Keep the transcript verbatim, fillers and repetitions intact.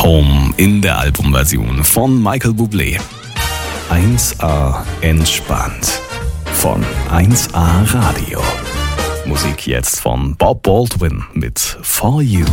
Home in der Albumversion von Michael Bublé. eins A entspannt von eins A Radio. Musik jetzt von Bob Baldwin mit For You.